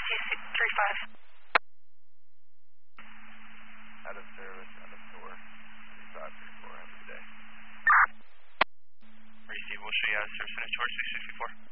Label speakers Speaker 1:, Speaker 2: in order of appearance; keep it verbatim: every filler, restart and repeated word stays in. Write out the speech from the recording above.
Speaker 1: two three five.
Speaker 2: Out of service, out of door. three five three four, have a good day.
Speaker 3: Receive, we'll show you out of service, finish towards six sixty-four.